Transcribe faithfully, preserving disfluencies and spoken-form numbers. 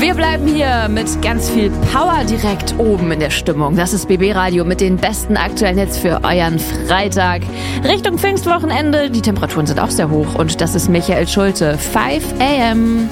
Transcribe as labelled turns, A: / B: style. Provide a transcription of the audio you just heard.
A: Wir bleiben hier mit ganz viel Power direkt oben in der Stimmung. Das ist B B Radio mit den besten aktuellen Hits für euren Freitag. Richtung Pfingstwochenende, die Temperaturen sind auch sehr hoch und das ist Michael Schulte, five a m